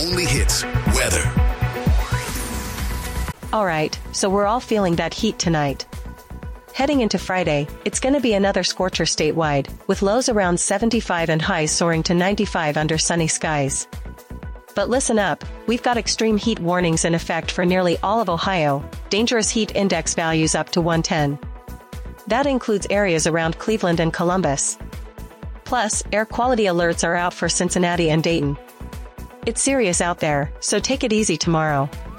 only hits weather. Alright, so we're all feeling that heat tonight. Heading into Friday, it's gonna be another scorcher statewide, with lows around 75 and highs soaring to 95 under sunny skies. But listen up, we've got extreme heat warnings in effect for nearly all of Ohio, dangerous heat index values up to 110. That includes areas around Cleveland and Columbus. Plus, air quality alerts are out for Cincinnati and Dayton. It's serious out there, so take it easy tomorrow.